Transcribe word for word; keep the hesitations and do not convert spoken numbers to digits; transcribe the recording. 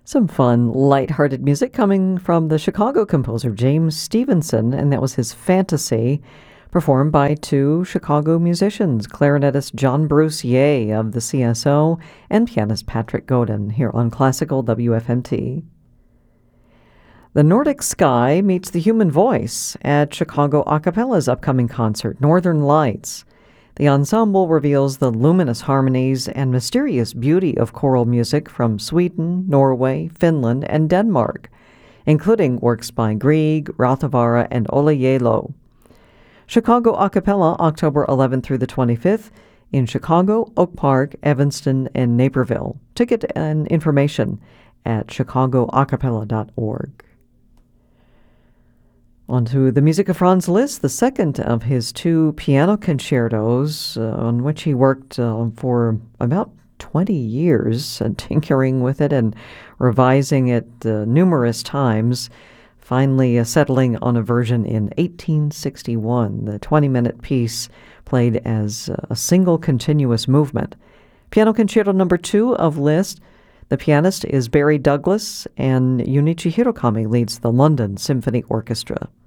Some fun, light-hearted music coming from the Chicago composer James Stevenson, and that was his Fantasy, performed by two Chicago musicians, clarinetist John Bruce Ye of the C S O and pianist Patrick Godin, here on Classical W F M T. The Nordic Sky meets the human voice at Chicago Acapella's upcoming concert, Northern Lights. The ensemble reveals the luminous harmonies and mysterious beauty of choral music from Sweden, Norway, Finland, and Denmark, including works by Grieg, Rautavaara, and Olle Yelo. Chicago Acapella, October eleventh through the twenty-fifth, in Chicago, Oak Park, Evanston, and Naperville. Ticket and information at chicago acapella dot org. On to the music of Franz Liszt, the second of his two piano concertos, uh, on which he worked uh, for about twenty years, uh, tinkering with it and revising it uh, numerous times, finally uh, settling on a version in eighteen sixty-one. The twenty-minute piece played as uh, a single continuous movement. Piano Concerto Number Two of Liszt. The pianist is Barry Douglas, and Junichi Hirokami leads the London Symphony Orchestra.